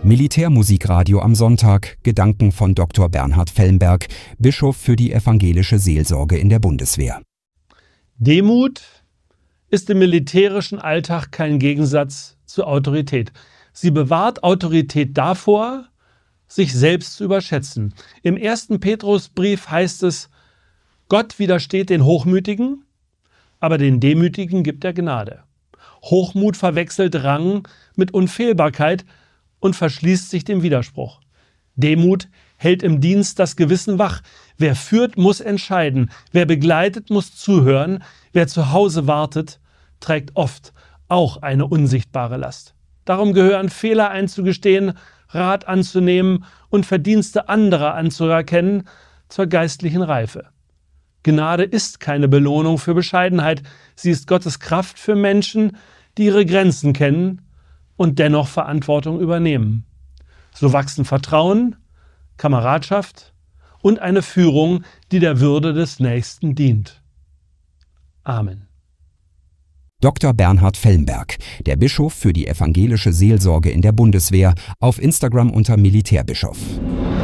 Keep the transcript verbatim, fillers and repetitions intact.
Militärmusikradio am Sonntag, Gedanken von Doktor Bernhard Fellenberg, Bischof für die evangelische Seelsorge in der Bundeswehr. Demut ist im militärischen Alltag kein Gegensatz zur Autorität. Sie bewahrt Autorität davor, sich selbst zu überschätzen. Im ersten Petrusbrief heißt es, Gott widersteht den Hochmütigen, aber den Demütigen gibt er Gnade. Hochmut verwechselt Rang mit Unfehlbarkeit und verschließt sich dem Widerspruch. Demut hält im Dienst das Gewissen wach. Wer führt, muss entscheiden. Wer begleitet, muss zuhören. Wer zu Hause wartet, trägt oft auch eine unsichtbare Last. Darum gehören Fehler einzugestehen, Rat anzunehmen und Verdienste anderer anzuerkennen zur geistlichen Reife. Gnade ist keine Belohnung für Bescheidenheit. Sie ist Gottes Kraft für Menschen, die ihre Grenzen kennen und dennoch Verantwortung übernehmen. So wachsen Vertrauen, Kameradschaft und eine Führung, die der Würde des Nächsten dient. Amen. Doktor Bernhard Fellenberg, der Bischof für die evangelische Seelsorge in der Bundeswehr, auf Instagram unter Militärbischof.